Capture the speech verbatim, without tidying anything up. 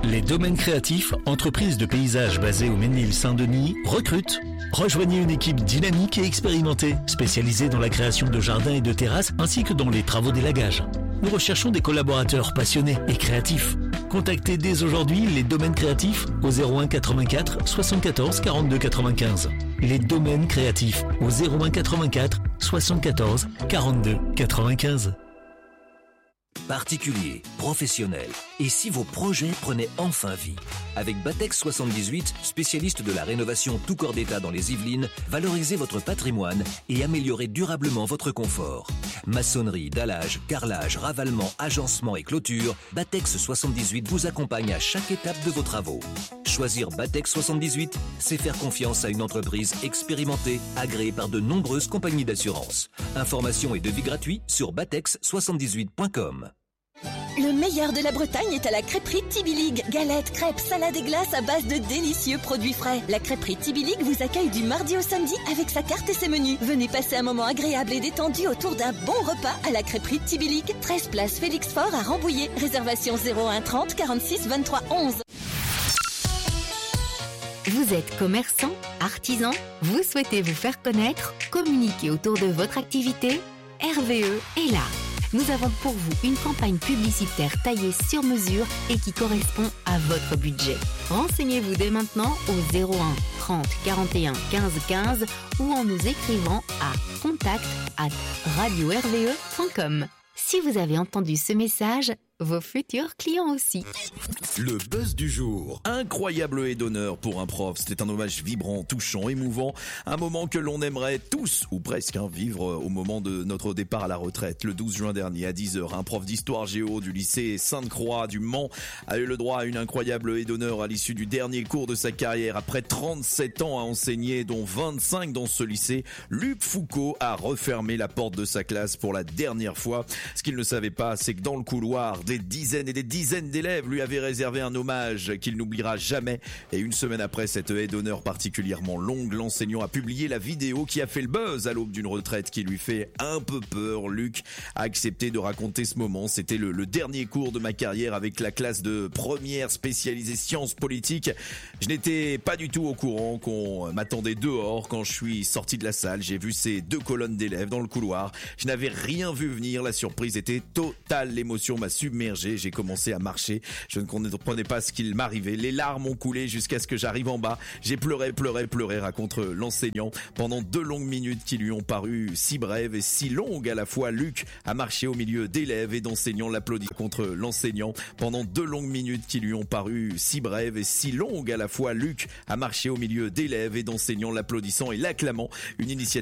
Les domaines créatifs, entreprises de paysage basées au Mesnil-Saint-Denis, recrutent. Rejoignez une équipe dynamique et expérimentée, spécialisée dans la création de jardins et de terrasses, ainsi que dans les travaux d'élagage. Nous recherchons des collaborateurs passionnés et créatifs. Contactez dès aujourd'hui les domaines créatifs au zéro un quatre-vingt-quatre soixante-quatorze quarante-deux quatre-vingt-quinze. Les domaines créatifs au zéro un quatre-vingt-quatre soixante-quatorze quarante-deux quatre-vingt-quinze. Particuliers, professionnels, et si vos projets prenaient enfin vie? Avec Batex soixante-dix-huit, spécialiste de la rénovation tout corps d'état dans les Yvelines, valorisez votre patrimoine et améliorez durablement votre confort. Maçonnerie, dallage, carrelage, ravalement, agencement et clôture, Batex soixante-dix-huit vous accompagne à chaque étape de vos travaux. Choisir Batex soixante-dix-huit, c'est faire confiance à une entreprise expérimentée, agréée par de nombreuses compagnies d'assurance. Informations et devis gratuits sur batex soixante-dix-huit point com. Le meilleur de la Bretagne est à la crêperie Tibilig. Galettes, crêpes, salades et glaces à base de délicieux produits frais. La crêperie Tibilig vous accueille du mardi au samedi avec sa carte et ses menus. Venez passer un moment agréable et détendu autour d'un bon repas à la crêperie Tibilig. treize place Félix Faure à Rambouillet. Réservation zéro un trente quarante-six vingt-trois onze. Vous êtes commerçant, artisan, vous souhaitez vous faire connaître, communiquer autour de votre activité? R V E est là. Nous avons pour vous une campagne publicitaire taillée sur mesure et qui correspond à votre budget. Renseignez-vous dès maintenant au zéro un trente quarante et un quinze quinze ou en nous écrivant à contact arobase radio r v e point com. Si vous avez entendu ce message, vos futurs clients aussi. Le buzz du jour. Incroyable haie d'honneur pour un prof. C'était un hommage vibrant, touchant, émouvant. Un moment que l'on aimerait tous, ou presque, hein, vivre au moment de notre départ à la retraite. Le douze juin dernier à dix heures, un prof d'histoire géo du lycée Sainte-Croix du Mans a eu le droit à une incroyable haie d'honneur à l'issue du dernier cours de sa carrière. Après trente-sept ans à enseigner, dont vingt-cinq dans ce lycée, Luc Foucault a refermé la porte de sa classe pour la dernière fois. Ce qu'il ne savait pas, c'est que dans le couloir, des dizaines et des dizaines d'élèves lui avaient réservé un hommage qu'il n'oubliera jamais. Et une semaine après cette haie d'honneur particulièrement longue, l'enseignant a publié la vidéo qui a fait le buzz à l'aube d'une retraite qui lui fait un peu peur. Luc a accepté de raconter ce moment. C'était le, le dernier cours de ma carrière avec la classe de première spécialisée sciences politiques. Je n'étais pas du tout au courant qu'on m'attendait dehors quand je suis sorti de la salle. J'ai vu ces deux colonnes d'élèves dans le couloir. Je n'avais rien vu venir. La surprise était totale. L'émotion m'a submergé. J'ai commencé à marcher. Je ne comprenais pas ce qu'il m'arrivait. Les larmes ont coulé jusqu'à ce que j'arrive en bas. J'ai pleuré, pleuré, pleuré, raconte l'enseignant. Pendant deux longues minutes qui lui ont paru si brèves et si longues à la fois, Luc a marché au milieu d'élèves et d'enseignants l'applaudit contre l'enseignant. Pendant deux longues minutes qui lui ont paru si brèves et si longues à la fois, Luc a marché au milieu d'élèves et d'enseignants l'applaudissant et l'acclamant. Une initiative